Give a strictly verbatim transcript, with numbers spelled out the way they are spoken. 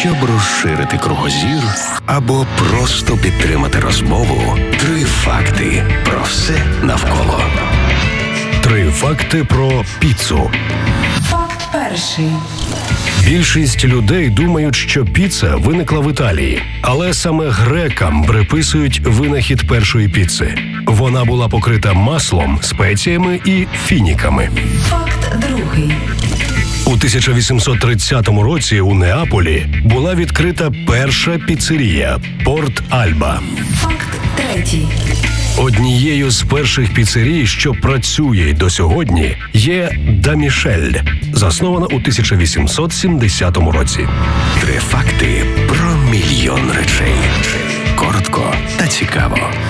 Щоб розширити кругозір або просто підтримати розмову, три факти про все навколо. Три факти про піцу. Факт перший. Більшість людей думають, що піца виникла в Італії, але саме грекам приписують винахід першої піци. Вона була покрита маслом, спеціями і фініками. Факт другий. У тисяча вісімсот тридцятому році у Неаполі була відкрита перша піцерія – Порт Альба. Факт третій. Однією з перших піцерій, що працює й до сьогодні, є «Да Мішель», заснована у тисяча вісімсот сімдесятому році. Три факти про мільйон речей. Коротко та цікаво.